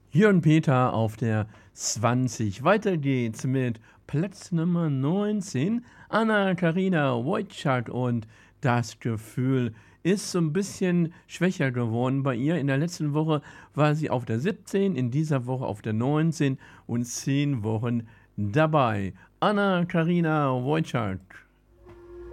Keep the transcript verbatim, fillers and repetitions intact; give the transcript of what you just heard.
Jörn Peter auf der zwanzig. Weiter geht's mit Platz Nummer neunzehn. Anna-Karina Wojcik und das Gefühl ist so ein bisschen schwächer geworden bei ihr. In der letzten Woche war sie auf der siebzehn, in dieser Woche auf der neunzehn und zehn Wochen dabei. Anna-Karina Wojcik.